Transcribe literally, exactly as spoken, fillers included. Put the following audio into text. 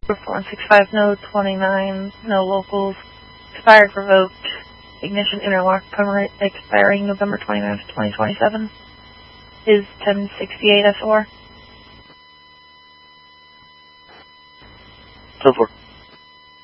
four one six five, no twenty-nine, no locals. Expired, revoked. Ignition interlock permit expiring November twenty-ninth, twenty twenty-seven. Is ten sixty-eight S O R. ten four.